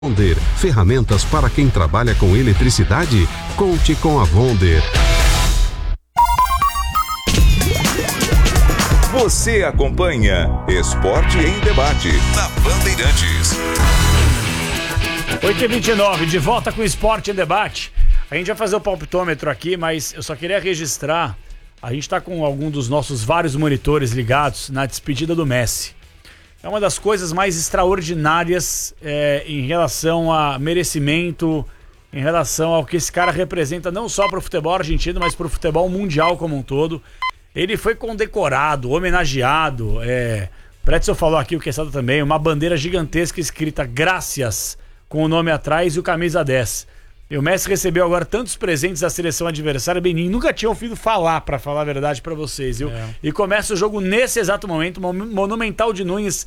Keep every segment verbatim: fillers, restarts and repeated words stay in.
Vonder, ferramentas para quem trabalha com eletricidade? Conte com a Vonder. Você acompanha Esporte em Debate na Bandeirantes. oito e vinte e nove, de volta com o Esporte em Debate. A gente vai fazer o palpitômetro aqui, mas eu só queria registrar. A gente está com algum dos nossos vários monitores ligados na despedida do Messi. É uma das coisas mais extraordinárias é, em relação a merecimento, em relação ao que esse cara representa não só para o futebol argentino, mas para o futebol mundial como um todo. Ele foi condecorado, homenageado. É, Pretzel falou aqui, o Quesada também, uma bandeira gigantesca escrita Gracias, com o nome atrás e o camisa dez. E o Messi recebeu agora tantos presentes da seleção adversária, Benin, nunca tinha ouvido falar, pra falar a verdade pra vocês, viu? É. E começa o jogo nesse exato momento, Monumental de Nunes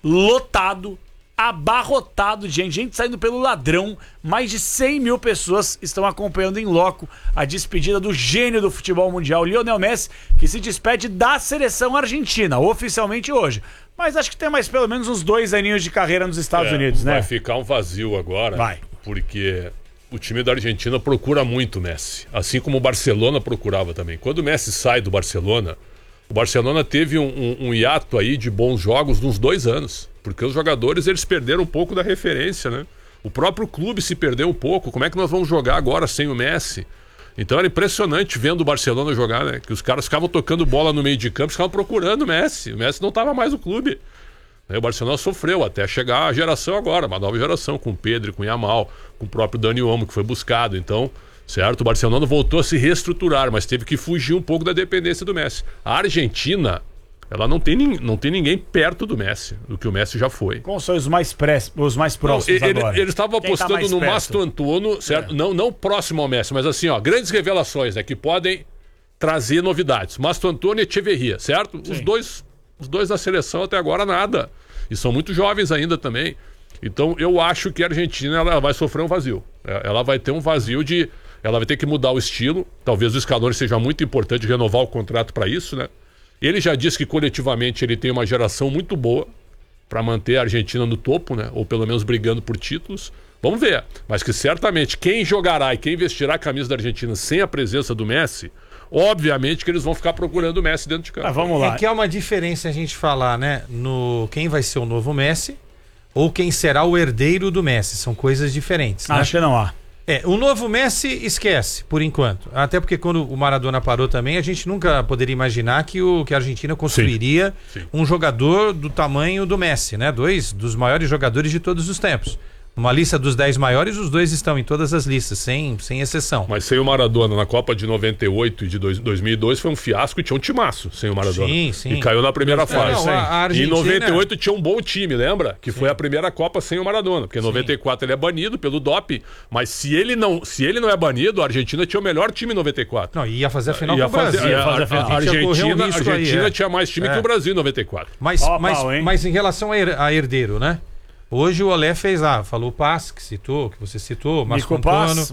lotado, abarrotado de gente, gente saindo pelo ladrão, mais de cem mil pessoas estão acompanhando em loco a despedida do gênio do futebol mundial, Lionel Messi, que se despede da seleção argentina, oficialmente hoje. Mas acho que tem mais pelo menos uns dois aninhos de carreira nos Estados é, Unidos, né? Vai ficar um vazio agora, vai. Porque o time da Argentina procura muito o Messi, assim como o Barcelona procurava também. Quando o Messi sai do Barcelona, o Barcelona teve um, um, um hiato aí de bons jogos nos dois anos, porque os jogadores eles perderam um pouco da referência, né? O próprio clube se perdeu um pouco. Como é que nós vamos jogar agora sem o Messi? Então era impressionante vendo o Barcelona jogar, né? Que os caras ficavam tocando bola no meio de campo, ficavam procurando o Messi. O Messi não estava mais no clube. O Barcelona sofreu até chegar a geração agora, uma nova geração, com o Pedro, com o Yamal, com o próprio Dani Olmo, que foi buscado. Então, certo, o Barcelona voltou a se reestruturar, mas teve que fugir um pouco da dependência do Messi. A Argentina, ela não tem, não tem ninguém perto do Messi, do que o Messi já foi. Quais são os mais, pré, os mais próximos não, ele, agora? Eles estavam apostando tá no Mastro Antuono, certo? É. Não, não próximo ao Messi, mas assim, ó, grandes revelações, né, que podem trazer novidades. Mastro Antuono e Echeverría, certo? Sim. Os dois... Os dois da seleção até agora nada. E são muito jovens ainda também. Então eu acho que a Argentina ela vai sofrer um vazio. Ela vai ter um vazio de... Ela vai ter que mudar o estilo. Talvez o Scaloni seja muito importante renovar o contrato para isso, né? Ele já disse que coletivamente ele tem uma geração muito boa para manter a Argentina no topo, né? Ou pelo menos brigando por títulos. Vamos ver. Mas que certamente quem jogará e quem vestirá a camisa da Argentina sem a presença do Messi... Obviamente que eles vão ficar procurando o Messi dentro de campo. Ah, vamos lá. É que é uma diferença a gente falar, né? No quem vai ser o novo Messi ou quem será o herdeiro do Messi. São coisas diferentes. Né? Acho que não há. É, o novo Messi esquece, por enquanto. Até porque quando o Maradona parou também, a gente nunca poderia imaginar que, o, que a Argentina construiria sim, sim. um jogador do tamanho do Messi, né? Dois dos maiores jogadores de todos os tempos. Uma lista dos dez maiores, os dois estão em todas as listas, sem, sem exceção. Mas sem o Maradona na Copa de noventa e oito e de dois mil e dois foi um fiasco e tinha um timaço sem o Maradona. Sim, sim. E caiu na primeira fase. Não, a, a Argentina... E em noventa e oito tinha um bom time, lembra? Que sim. foi a primeira Copa sem o Maradona. Porque em noventa e quatro sim. ele é banido pelo doping. Mas se ele, não, se ele não é banido, a Argentina tinha o melhor time em noventa e quatro. Não, ia fazer a final ia com o Brasil. Fazer, ia fazer a, final. a, a Argentina, um a Argentina aí, é. tinha mais time é. que o Brasil em noventa e quatro. Mas, oh, mas, pau, mas em relação a herdeiro, né? Hoje o Olé fez lá, falou o Pass, que citou, que você citou, Márcio Antônio,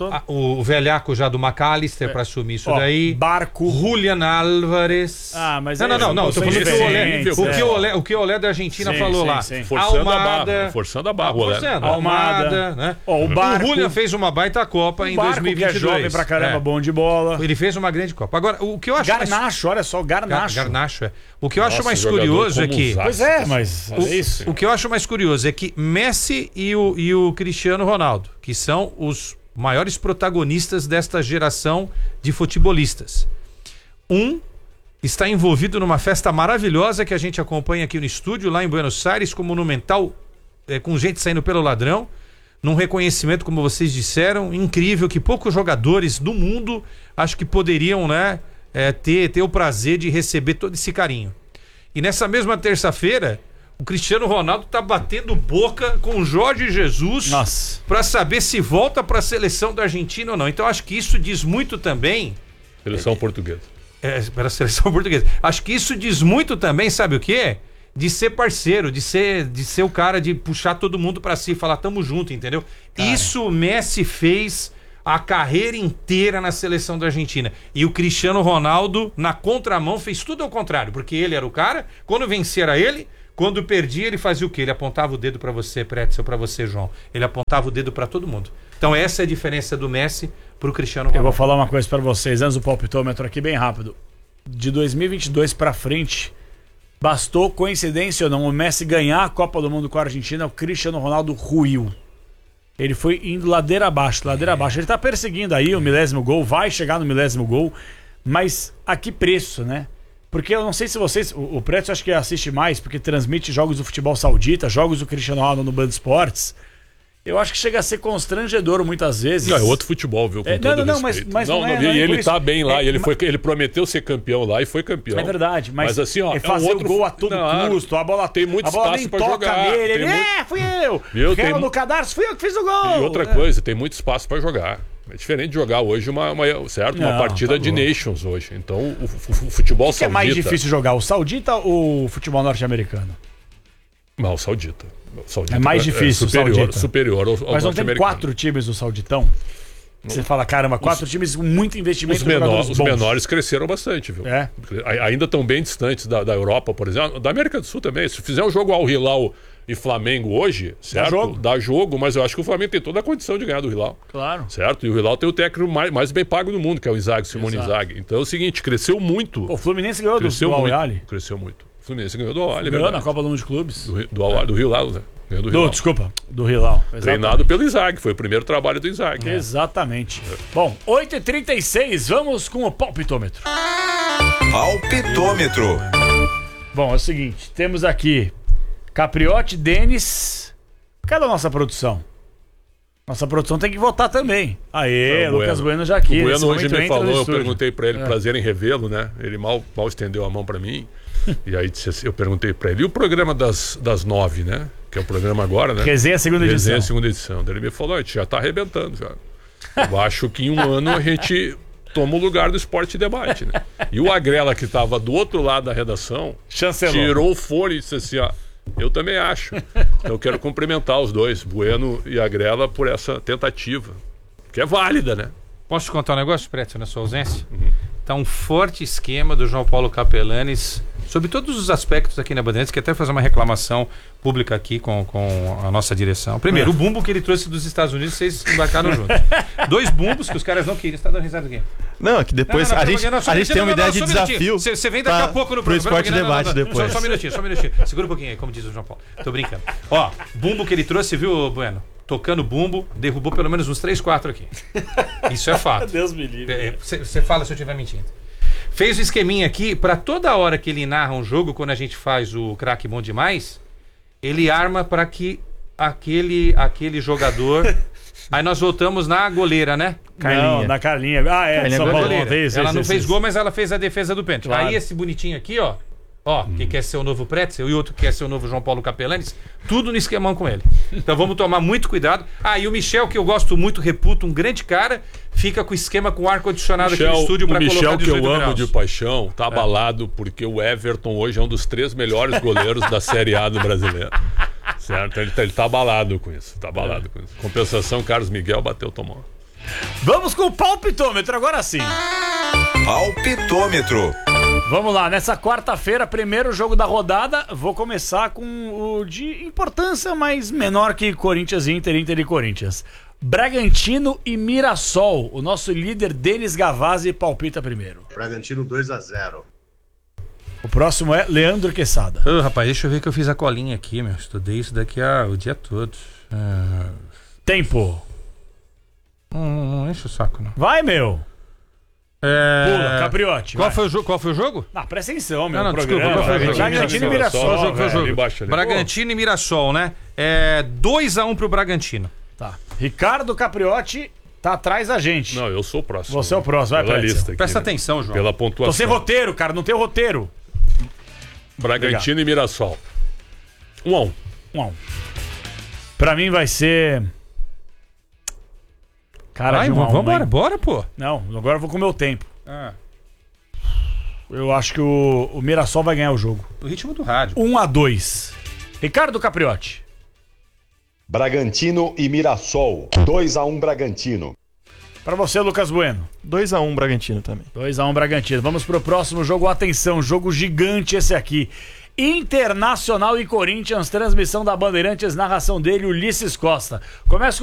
o velhaco já do McAllister é. para assumir isso oh, daí. Barco. Julian Álvares. Ah, mas não, não, não, não, tô falando que o Olé, o que o Olé, o que o Olé da Argentina sim, falou sim, lá. Sim. Forçando Almada, a barra, forçando a barra, o Olé. Forçando, Almada, né? Oh, o, Barco, o Julian fez uma baita Copa o em Barco, dois mil e vinte e dois. Que é jovem pra caramba, é. bom de bola. Ele fez uma grande Copa. Agora, o que eu acho Garnacho, mais... olha só, Garnacho. Garnacho, é. O que eu acho mais curioso é que... Pois é, mas é isso. O que eu acho mais curioso é que Messi E o, e o Cristiano Ronaldo, que são os maiores protagonistas desta geração de futebolistas. Um está envolvido numa festa maravilhosa que a gente acompanha aqui no estúdio, lá em Buenos Aires, com Monumental, é, com gente saindo pelo ladrão, num reconhecimento, como vocês disseram, incrível, que poucos jogadores do mundo acho que poderiam, né, é, ter, ter o prazer de receber todo esse carinho. E nessa mesma terça-feira, o Cristiano Ronaldo tá batendo boca com o Jorge Jesus para saber se volta para a seleção da Argentina ou não. Então acho que isso diz muito também. Seleção é, portuguesa. É, para a seleção portuguesa. Acho que isso diz muito também, sabe o quê? De ser parceiro, de ser, de ser o cara de puxar todo mundo para si e falar tamo junto, entendeu? Cara. Isso o Messi fez a carreira inteira na seleção da Argentina. E o Cristiano Ronaldo, na contramão, fez tudo ao contrário, porque ele era o cara, quando vencer a ele, Quando perdia, ele fazia o quê? Ele apontava o dedo pra você, Pretzel, pra você, João. Ele apontava o dedo pra todo mundo. Então essa é a diferença do Messi pro Cristiano Ronaldo. Eu vou falar uma coisa pra vocês, antes do palpitômetro aqui, bem rápido. De dois mil e vinte e dois pra frente, bastou, coincidência ou não, o Messi ganhar a Copa do Mundo com a Argentina, o Cristiano Ronaldo ruiu. Ele foi indo ladeira abaixo, ladeira é. abaixo. Ele tá perseguindo aí o milésimo gol, vai chegar no milésimo gol, mas a que preço, né? Porque eu não sei se vocês... O, o Preto acho que assiste mais, porque transmite jogos do futebol saudita, jogos do Cristiano Ronaldo no Band Esportes. Eu acho que chega a ser constrangedor muitas vezes. Não, é outro futebol, viu? Com é, todo não, não, respeito. mas, mas não, não, não, não, é, não e é ele isso. tá bem lá, é, ele, mas... foi, ele prometeu ser campeão lá e foi campeão. É verdade, mas, mas assim, ó, é é fazer um outro... o gol a todo não, custo, a bola tem muito a bola espaço nem pra toca jogar. nele, ele, muito... é, fui eu. Viu? Tem... Tem... no cadarço, fui eu que fiz o gol. E outra é. coisa, tem muito espaço pra jogar. É diferente de jogar hoje uma, uma, certo? uma Não, partida tá de bom. Nations hoje. Então, o, o, o futebol O que, que saudita... é mais difícil jogar, o saudita ou o futebol norte-americano? Não, o saudita. O saudita É mais difícil é superior, o saudita. superior ao, ao Mas não tem norte-americano. quatro times do sauditão? Você fala, caramba, quatro os, times com muito investimento. Os, menor, os menores cresceram bastante, viu? É. Ainda estão bem distantes da, da Europa, por exemplo. Da América do Sul também. Se fizer um jogo Al Hilal e Flamengo hoje, certo? Dá jogo. Dá jogo, mas eu acho que o Flamengo tem toda a condição de ganhar do Hilal. Claro. Certo? E o Hilal tem o técnico mais, mais bem pago do mundo, que é o Inzaghi, Simone Inzaghi. Então é o seguinte, cresceu muito. O Fluminense ganhou cresceu do, do muito, Al-Ahly. Cresceu muito. O Fluminense ganhou do Al-Ahly, Ganhou na Copa do Mundo de Clubes. Do, do, do, do Hilal, né? Ganhou do Do, Hilal. desculpa, do Hilal. Exatamente. Treinado pelo Inzaghi, foi o primeiro trabalho do Inzaghi. É. Exatamente. É. Bom, oito e trinta e seis, vamos com o palpitômetro. Palpitômetro. Bom, é o seguinte, temos aqui Capriotti, Denis. Cadê a nossa produção? Nossa produção tem que votar também. Aê, é, Lucas Bueno, bueno já aqui. O Bueno hoje me falou, eu estúdio. perguntei pra ele, é. prazer em revê-lo, né? Ele mal, mal estendeu a mão pra mim. E aí eu perguntei pra ele, e o programa das, das nove, né? Que é o programa agora, né? Resenha segunda edição. Resenha segunda edição. Daí ele me falou, a gente já tá arrebentando já. Eu acho que em um ano a gente toma o lugar do Esporte e Debate, né? E o Agrela, que tava do outro lado da redação, chancelou, tirou o fone e disse assim, ó, eu também acho. Então eu quero cumprimentar os dois, Bueno e Agrela, por essa tentativa, que é válida, né? Posso te contar um negócio, Preto, na sua ausência? Uhum. Tá um forte esquema do João Paulo Capelanes sobre todos os aspectos aqui na Bandeirantes, que até fazer uma reclamação pública aqui com, com a nossa direção. Primeiro, é. o bumbo que ele trouxe dos Estados Unidos, vocês embarcaram juntos. Dois bumbos que os caras não queriam. Você tá dando risada aqui? Não, é que depois não, não, não, a gente, não, a gente tem uma ideia de desafio. Você vem daqui a pouco no pro Esporte Debate depois. Só, só um minutinho, só um minutinho. Segura um pouquinho aí, como diz o João Paulo. Tô brincando. Ó, bumbo que ele trouxe, viu, Bueno? Tocando bumbo, derrubou pelo menos uns três, quatro aqui. Isso é fato. Deus me livre. Você fala se eu estiver mentindo. Fez o esqueminha aqui, pra toda hora que ele narra um jogo, quando a gente faz o craque bom demais, ele arma pra que aquele, aquele jogador... Aí nós voltamos na goleira, né? Carlinha. Não, na Carlinha. Ah, é, Carlinha São Paulo. Goleira. Vez, ela vez, não vez, fez vez. gol, mas ela fez a defesa do pênalti. Claro. Aí esse bonitinho aqui, ó, ó, hum. que quer ser o novo Pretzel e outro que quer ser o novo João Paulo Capelanes, tudo no esquemão com ele. Então vamos tomar muito cuidado. Ah, e o Michel, que eu gosto muito, reputo, um grande cara, fica com o esquema com ar-condicionado aqui no estúdio pra colocar Michel, que eu amo graus. de paixão, tá abalado é. porque o Everton hoje é um dos três melhores goleiros da Série A do brasileiro. Certo? Ele tá, ele tá abalado com isso. Tá abalado é. com isso. Compensação, Carlos Miguel bateu, tomou. Vamos com o palpitômetro, agora sim. Palpitômetro. Vamos lá, nessa quarta-feira, primeiro jogo da rodada, vou começar com o de importância, mas menor que Corinthians e Inter, Inter e Corinthians. Bragantino e Mirassol. O nosso líder, Denis Gavazzi, palpita primeiro. Bragantino dois a zero. O próximo é Leandro Quesada. Ô, rapaz, deixa eu ver que eu fiz a colinha aqui, meu. Estudei isso daqui ah, o dia todo. Ah... Tempo. Não, não enche o saco, não. Vai, meu. É... Pula, Capriotti. Qual foi, o qual foi o jogo? Ah, presta atenção, meu. Não, não, programa. desculpa, qual foi o jogo? Bragantino e Mirassol. Qual jogo foi o jogo? Embaixo, Bragantino e Mirassol, né? É dois a um pro Bragantino. Tá. Ricardo Capriotti tá atrás da gente. Não, eu sou o próximo. Você é o próximo, vai pela pra lista aqui, Presta né? atenção, João. Pela pontuação. Tô sem roteiro, cara, não tem roteiro. Bragantino e Mirassol. Um a um. Um a um. Pra mim vai ser... Cara, Vai, de um a um, vambora, hein? bora, pô. Não, agora eu vou com o meu tempo. Ah. Eu acho que o, o Mirassol vai ganhar o jogo. O ritmo do rádio. um a dois. Ricardo Capriotti. Bragantino e Mirassol. dois a um Bragantino. Pra você, Lucas Bueno. dois a um Bragantino também. dois a um Bragantino. Vamos pro próximo jogo. Atenção, jogo gigante esse aqui. Internacional e Corinthians, transmissão da Bandeirantes, narração dele, Ulisses Costa. Começa